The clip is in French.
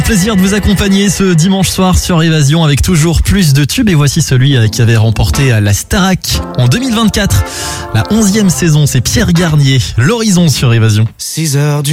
plaisir de vous accompagner ce dimanche soir sur Évasion avec toujours plus de tubes. Et voici celui qui avait remporté la Starac en 2024. La 11e saison, c'est Pierre Garnier. L'Horizon sur Évasion. 6h du